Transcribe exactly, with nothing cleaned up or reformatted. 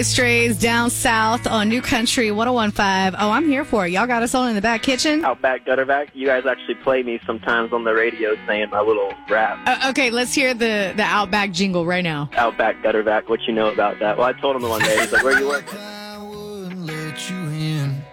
Strays down south on New Country one oh one point five. Oh, I'm here for it. Y'all got us on in the back kitchen? Outback Gutterback. You guys actually play me sometimes on the radio saying my little rap. Uh, okay, let's hear the, the Outback jingle right now. Outback Gutterback. What you know about that? Well, I told him the one day. He's like, where you working? I wouldn't let you in.